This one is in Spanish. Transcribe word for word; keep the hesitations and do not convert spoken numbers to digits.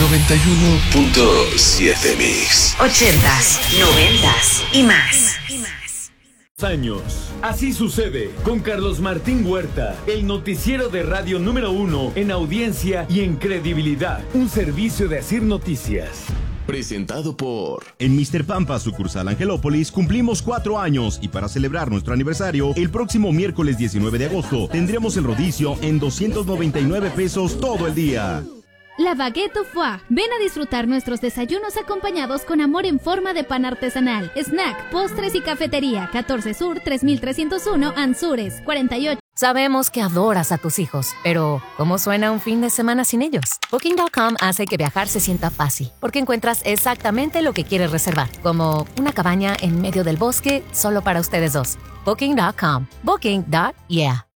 noventa y uno punto siete Mix. Ochentas, noventas y más. Años. Así sucede con Carlos Martín Huerta, el noticiero de radio número uno en audiencia y en credibilidad. Un servicio de Asir Noticias. Presentado por... En míster Pampa, sucursal Angelópolis, cumplimos cuatro años y para celebrar nuestro aniversario, el próximo miércoles diecinueve de agosto, tendremos el rodicio en doscientos noventa y nueve pesos todo el día. La Baguette au Foie. Ven a disfrutar nuestros desayunos acompañados con amor en forma de pan artesanal, snack, postres y cafetería. catorce Sur, tres mil trescientos uno, Anzures, cuarenta y ocho. Sabemos que adoras a tus hijos, pero ¿cómo suena un fin de semana sin ellos? Booking punto com hace que viajar se sienta fácil, porque encuentras exactamente lo que quieres reservar, como una cabaña en medio del bosque solo para ustedes dos. Booking punto com. Booking. Yeah.